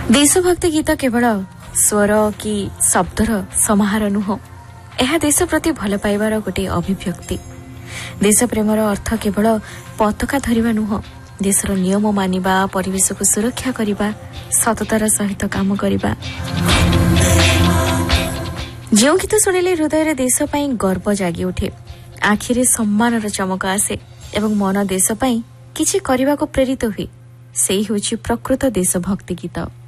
देशभक्ति गीत केवल स्वर कि शब्दर समाहार नुह, यह देश प्रति भल पाइबार गोटे अभिव्यक्ति। देश प्रेमर अर्थ केवल पताका धरिबा नुह, देशर नियम मानिबा, परिवेश को सुरक्षा करिबा, सततार सहित काम करिबा। जो गीत शुणिले हृदय देश पई गर्व जागी उठे, आखिरे सम्मानर चमक आसे एवं मन देश पई किछि करिबाको प्रेरित हुए, सेही होछि प्रकृत देशभक्ति गीत।